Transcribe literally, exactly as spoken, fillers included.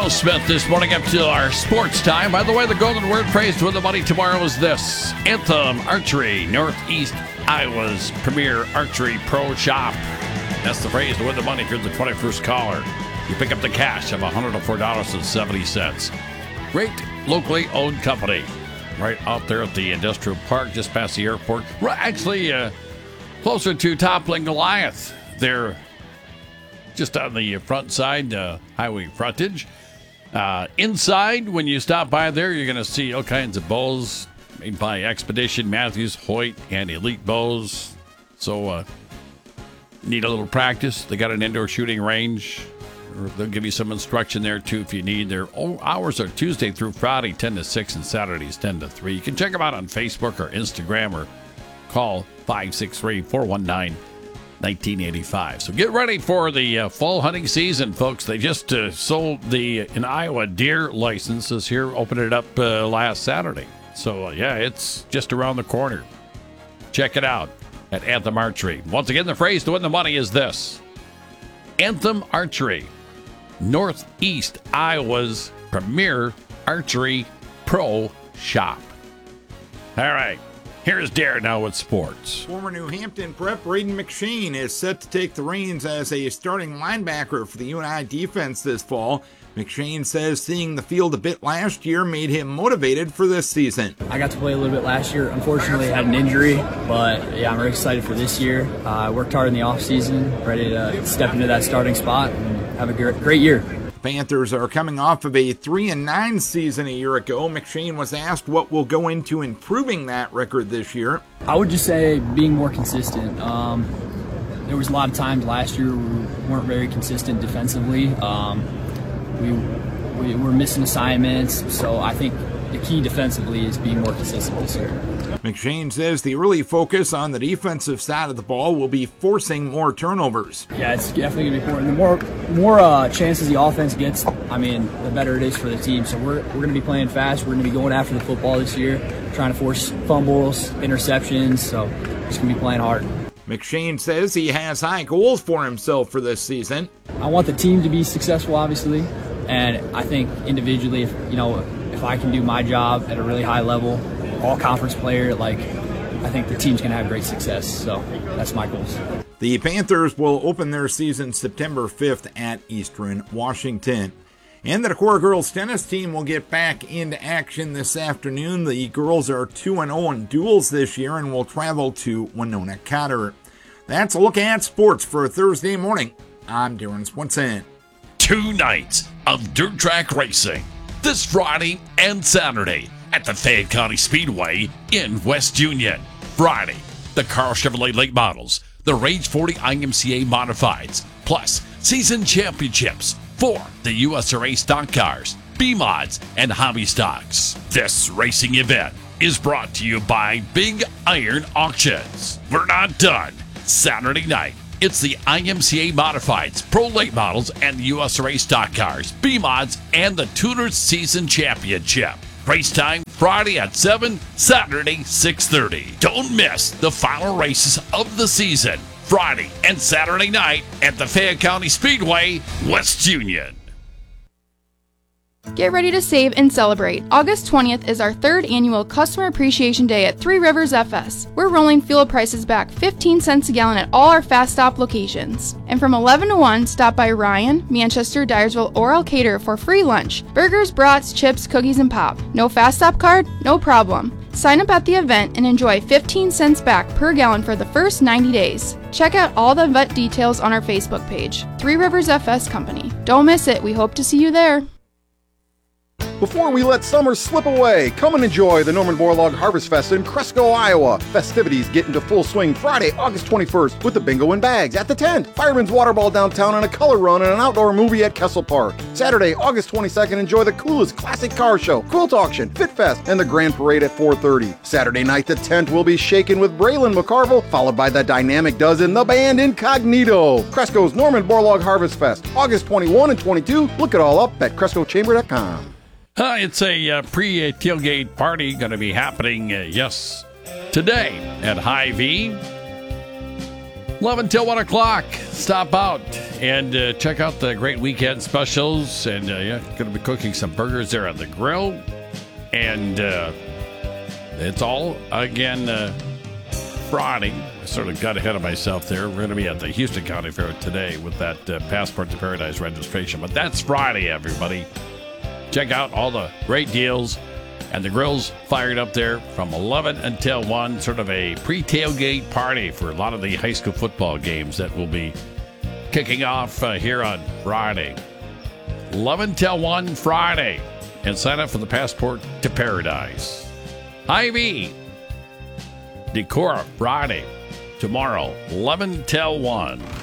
Joe Smith this morning up to our sports time. By the way, the golden word phrase to win the money tomorrow is this: Anthem Archery, Northeast Iowa's premier archery pro shop. That's the phrase to win the money if you're the twenty-first caller. You pick up the cash of one hundred four dollars and seventy cents. Great locally owned company right out there at the industrial park just past the airport. Right, actually, uh, closer to Toppling Goliath. They're just on the front side, uh, highway frontage. Uh, inside, when you stop by there, you're going to see all kinds of bows made by Expedition, Matthews, Hoyt, and Elite Bows. So, uh, need a little practice. They got an indoor shooting range. They'll give you some instruction there, too, if you need. Their hours are Tuesday through Friday, ten to six, and Saturdays, ten to three. You can check them out on Facebook or Instagram or call five six three, four one nine, one nine eight five. So get ready for the uh, fall hunting season, folks. They just uh, sold the uh, in Iowa deer licenses here, opened it up uh, last Saturday. So, uh, yeah, it's just around the corner. Check it out at Anthem Archery. Once again, the phrase to win the money is this: Anthem Archery, Northeast Iowa's premier archery pro shop. All right, here's Darren now with sports. Former New Hampton Prep Braden McShane is set to take the reins as a starting linebacker for the U N I defense this fall. McShane says seeing the field a bit last year made him motivated for this season. I got to play a little bit last year. Unfortunately, I had an injury, but yeah, I'm very excited for this year. Uh, I worked hard in the offseason, ready to step into that starting spot and have a great year. Panthers are coming off of a three and nine season a year ago. McShane was asked what will go into improving that record this year. I would just say being more consistent. Um, there was a lot of times last year we weren't very consistent defensively. Um, we, we were missing assignments, so I think the key defensively is being more consistent this year. McShane says the early focus on the defensive side of the ball will be forcing more turnovers. Yeah, it's definitely going to be important. The more more uh, chances the offense gets, I mean, the better it is for the team. So we're, we're going to be playing fast. We're going to be going after the football this year, trying to force fumbles, interceptions. So we're just going to be playing hard. McShane says he has high goals for himself for this season. I want the team to be successful, obviously, and I think individually, if, you know, if I can do my job at a really high level, all conference player, like, I think the team's going to have great success. So that's my goals. The Panthers will open their season September fifth at Eastern Washington. And the Decorah girls tennis team will get back into action this afternoon. The girls are two and oh in duels this year and will travel to Winona Cotter. That's a look at sports for Thursday morning. I'm Darren Swenson. Two nights of dirt track racing this Friday and Saturday at the Fayette County Speedway in West Union. Friday, the Carl Chevrolet Late Models, the Rage forty I M C A Modifieds, plus season championships for the U S R A stock cars, B-Mods, and hobby stocks. This racing event is brought to you by Big Iron Auctions. We're not done. Saturday night, it's the I M C A Modifieds, Pro Late Models, and the U S R A stock cars, B-Mods, and the Tuners Season Championship. Race time Friday at seven, Saturday six thirty. Don't miss the final races of the season, Friday and Saturday night at the Fayette County Speedway, West Union. Get ready to save and celebrate. August twentieth is our third annual Customer Appreciation Day at Three Rivers F S. We're rolling fuel prices back fifteen cents a gallon at all our Fast Stop locations. And from eleven to one, stop by Ryan, Manchester, Dyersville, or Elkader for free lunch. Burgers, brats, chips, cookies, and pop. No Fast Stop card? No problem. Sign up at the event and enjoy fifteen cents back per gallon for the first ninety days. Check out all the event details on our Facebook page. Three Rivers F S Company. Don't miss it. We hope to see you there. Before we let summer slip away, come and enjoy the Norman Borlaug Harvest Fest in Cresco, Iowa. Festivities get into full swing Friday, August twenty-first with the Bingo and Bags at the tent, Fireman's Water Ball downtown, and a color run and an outdoor movie at Kessel Park. Saturday, August twenty-second, enjoy the coolest classic car show, quilt auction, Fit Fest, and the Grand Parade at four thirty. Saturday night, the tent will be shaken with Braylon McCarville, followed by the Dynamic Dozen, the band Incognito. Cresco's Norman Borlaug Harvest Fest, August twenty-first and twenty-second. Look it all up at Cresco Chamber dot com. Uh, it's a uh, pre-tailgate party going to be happening, uh, yes, today at Hy-Vee. eleven till one o'clock. Stop out and uh, check out the great weekend specials. And uh, yeah, going to be cooking some burgers there on the grill. And uh, it's all, again, uh, Friday. I sort of got ahead of myself there. We're going to be at the Houston County Fair today with that uh, Passport to Paradise registration. But that's Friday, everybody. Check out all the great deals. And the grill's fired up there from eleven until one, sort of a pre-tailgate party for a lot of the high school football games that will be kicking off uh, here on Friday. eleven till one Friday. And sign up for the Passport to Paradise. Hy-Vee, Decorah Friday, tomorrow, eleven till one.